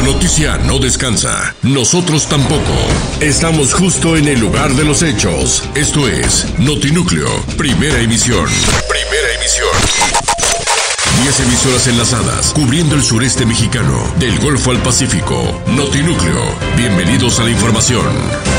noticia no descansa. Nosotros tampoco. Estamos justo en el lugar de los hechos. Esto es Notinúcleo, primera emisión. Primera emisión. 10 emisoras enlazadas, cubriendo el sureste mexicano, del Golfo al Pacífico. Notinúcleo. Bienvenidos a la información.